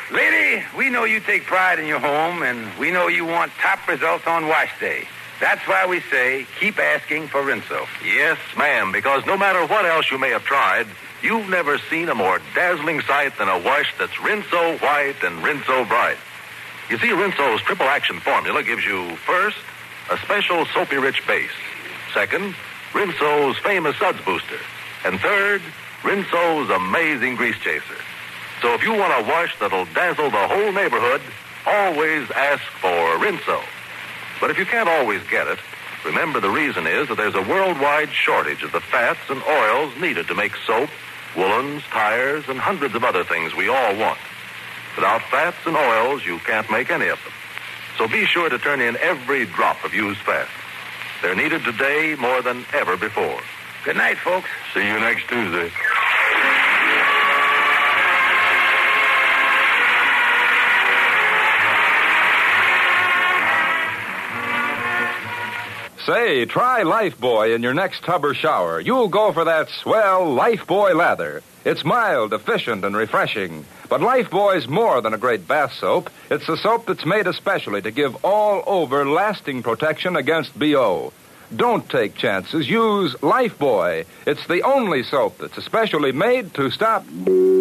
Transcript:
Lady, we know you take pride in your home, and we know you want top results on wash day. That's why we say keep asking for Rinso. Yes, ma'am, because no matter what else you may have tried, you've never seen a more dazzling sight than a wash that's Rinso white and Rinso bright. You see, Rinso's triple action formula gives you, first, a special soapy-rich base. Second, Rinso's famous suds booster. And third, Rinso's amazing grease chaser. So if you want a wash that'll dazzle the whole neighborhood, always ask for Rinso. But if you can't always get it, remember the reason is that there's a worldwide shortage of the fats and oils needed to make soap, woolens, tires, and hundreds of other things we all want. Without fats and oils, you can't make any of them. So be sure to turn in every drop of used fats. They're needed today more than ever before. Good night, folks. See you next Tuesday. Say, try Lifebuoy in your next tub or shower. You'll go for that swell Lifebuoy lather. It's mild, efficient, and refreshing. But Lifebuoy's more than a great bath soap. It's a soap that's made especially to give all-over lasting protection against BO. Don't take chances. Use Lifebuoy. It's the only soap that's especially made to stop